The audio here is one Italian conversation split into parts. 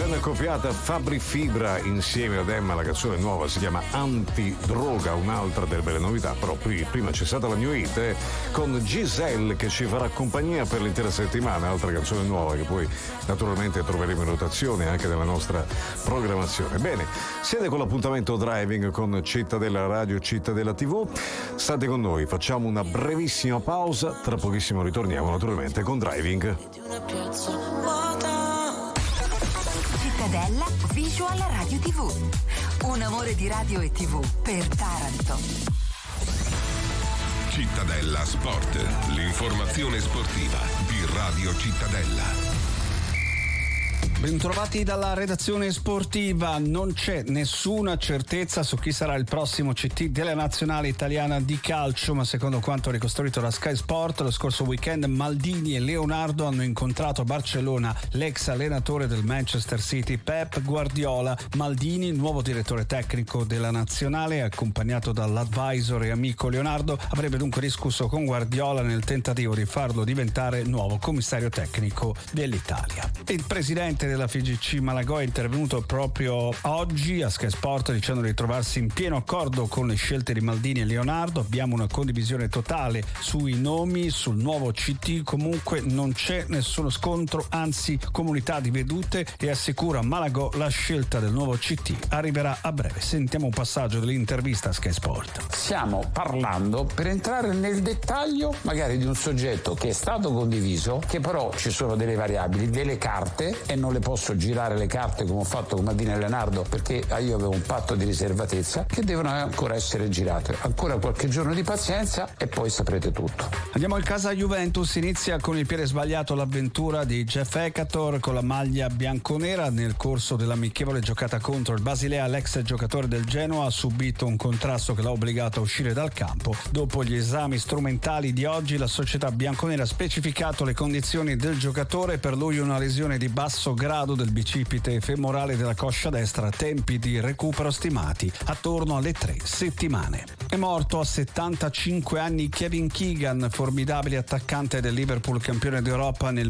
grande accoppiata Fabri Fibra insieme ad Emma, la canzone nuova si chiama Antidroga, un'altra delle belle novità, però prima c'è stata la New Hit con Giselle che ci farà compagnia per l'intera settimana, altra canzone nuova che poi naturalmente troveremo in rotazione anche nella nostra programmazione. Bene, siete con l'appuntamento Driving con Cittadella Radio, Cittadella TV, state con noi, facciamo una brevissima pausa, tra pochissimo ritorniamo naturalmente con Driving. Cittadella Visual Radio TV. Un amore di radio e TV per Taranto. Cittadella Sport, l'informazione sportiva di Radio Cittadella. Bentrovati dalla redazione sportiva. Non c'è nessuna certezza su chi sarà il prossimo CT della nazionale italiana di calcio, ma secondo quanto ricostruito da Sky Sport, lo scorso weekend Maldini e Leonardo hanno incontrato a Barcellona l'ex allenatore del Manchester City Pep Guardiola. Maldini, nuovo direttore tecnico della nazionale, accompagnato dall'advisor e amico Leonardo, avrebbe dunque discusso con Guardiola nel tentativo di farlo diventare nuovo commissario tecnico dell'Italia. Il presidente della FIGC Malagò è intervenuto proprio oggi a Sky Sport dicendo di trovarsi in pieno accordo con le scelte di Maldini e Leonardo. Abbiamo una condivisione totale sui nomi, sul nuovo CT, comunque non c'è nessuno scontro, anzi comunità di vedute, e assicura Malagò la scelta del nuovo CT arriverà a breve. Sentiamo un passaggio dell'intervista a Sky Sport. Stiamo parlando, per entrare nel dettaglio, magari di un soggetto che è stato condiviso, che però ci sono delle variabili, delle carte, e non le posso girare le carte come ho fatto con Maldini e Leonardo perché io avevo un patto di riservatezza, che devono ancora essere girate. Ancora qualche giorno di pazienza e poi saprete tutto. Andiamo al casa Juventus. Inizia con il piede sbagliato l'avventura di Jeff Ekator con la maglia bianconera. Nel corso dell'amichevole giocata contro il Basilea, l'ex giocatore del Genoa ha subito un contrasto che l'ha obbligato a uscire dal campo. Dopo gli esami strumentali di oggi, la società bianconera ha specificato le condizioni del giocatore, per lui una lesione di basso grado del bicipite femorale della coscia destra, tempi di recupero stimati attorno alle 3 settimane. È morto a 75 anni Kevin Keegan, formidabile attaccante del Liverpool, campione d'Europa nel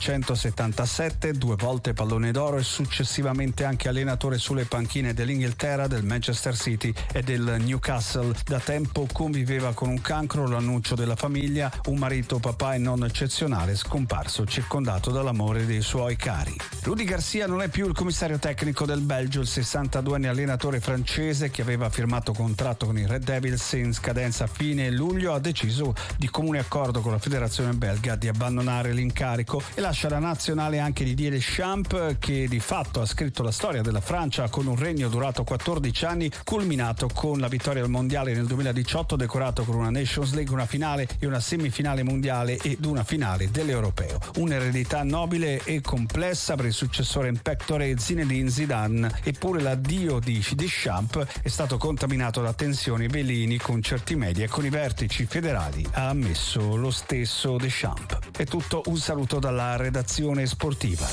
1977, 2 volte pallone d'oro e successivamente anche allenatore sulle panchine dell'Inghilterra, del Manchester City e del Newcastle. Da tempo conviveva con un cancro, l'annuncio della famiglia, un marito, papà e nonno eccezionale, scomparso circondato dall'amore dei suoi cari. Rudi Garcia non è più il commissario tecnico del Belgio. Il 62enne allenatore francese, che aveva firmato contratto con i Red Devils in scadenza a fine luglio, ha deciso di comune accordo con la federazione belga di abbandonare l'incarico e lascia la nazionale anche Didier Deschamps, che di fatto ha scritto la storia della Francia con un regno durato 14 anni, culminato con la vittoria al mondiale nel 2018, decorato con una Nations League, una finale e una semifinale mondiale ed una finale dell'Europeo. Un'eredità nobile e complessa per il successore in pectore Zinedine Zidane, eppure l'addio di Deschamps è stato contaminato da tensioni e veleni con certi media e con i vertici federali, ha ammesso lo stesso Deschamps. È tutto, un saluto dalla redazione sportiva.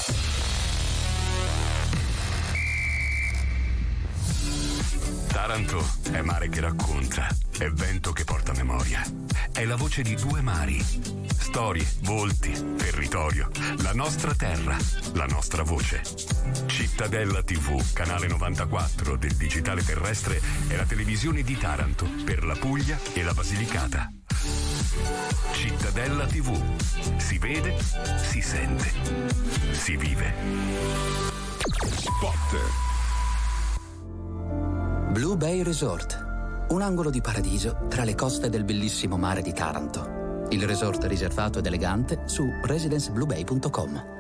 Taranto è mare che racconta, è vento che porta memoria, è la voce di 2 mari, storie, volti, territorio, la nostra terra, la nostra voce. Cittadella TV, canale 94 del digitale terrestre, è la televisione di Taranto per la Puglia e la Basilicata. Cittadella TV, si vede, si sente, si vive. Spot. Blue Bay Resort, un angolo di paradiso tra le coste del bellissimo mare di Taranto. Il resort riservato ed elegante su residencebluebay.com.